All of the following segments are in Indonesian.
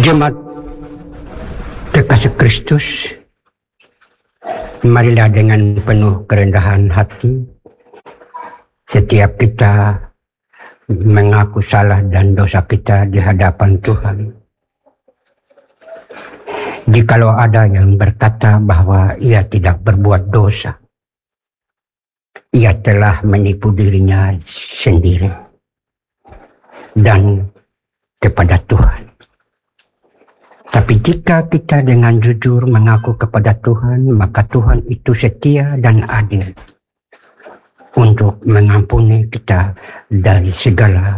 Jemaat kekasih Kristus, marilah dengan penuh kerendahan hati setiap kita mengaku salah dan dosa kita di hadapan Tuhan. Jikalau ada yang berkata bahwa ia tidak berbuat dosa, ia telah menipu dirinya sendiri dan kepada Tuhan. Tapi jika kita dengan jujur mengaku kepada Tuhan, maka Tuhan itu setia dan adil untuk mengampuni kita dari segala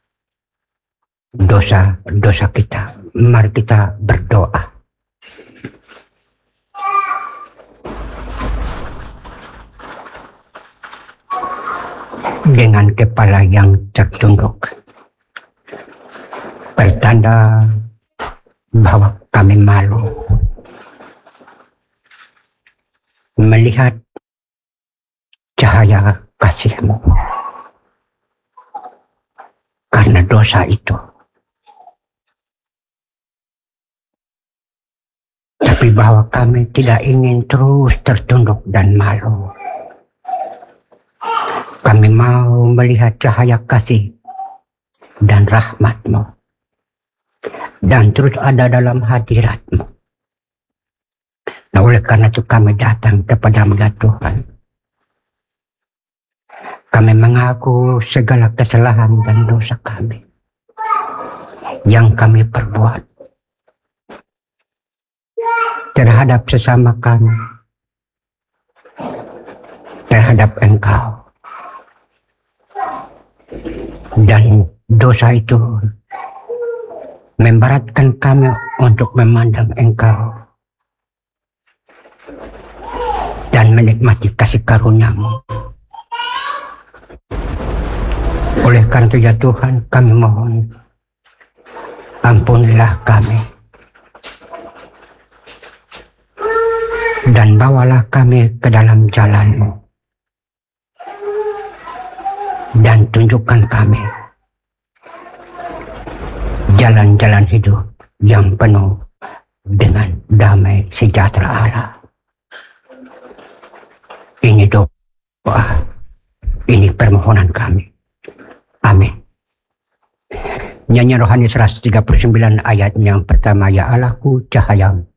dosa-dosa kita. Mari kita berdoa. Dengan kepala yang tertunduk, pertanda bahwa kami malu melihat cahaya kasih-Mu karena dosa itu. Tapi bahwa kami tidak ingin terus tertunduk dan malu. Kami mau melihat cahaya kasih dan rahmat-Mu dan terus ada dalam hadirat-Mu. Nah, oleh karena itu kami datang kepada-Mu ya Tuhan. Kami mengaku segala kesalahan dan dosa kami yang kami perbuat terhadap sesama kami, terhadap Engkau. Dan dosa itu memberatkan kami untuk memandang Engkau dan menikmati kasih karunia-Mu. Oleh karena itu ya Tuhan, kami mohon, ampunilah kami dan bawalah kami ke dalam jalan-Mu dan tunjukkan kami jalan-jalan hidup yang penuh dengan damai sejahtera Allah. Ini doa, ini permohonan kami. Amin. Nyanyian rohani 139 ayat yang pertama, ya Allahku cahayamu.